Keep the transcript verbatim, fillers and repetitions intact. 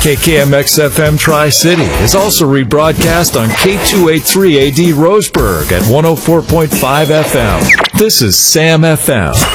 K K M X F M Tri-City is also rebroadcast on K two eighty-three A D Roseburg at one oh four point five F M. This is Sam F M.